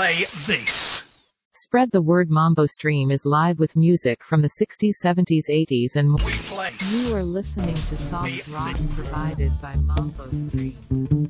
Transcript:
play this. Spread the Word. Mambo Stream is live with music from the 60s, 70s, 80s and more. We place. You are listening to soft rock provided by Mambo Stream.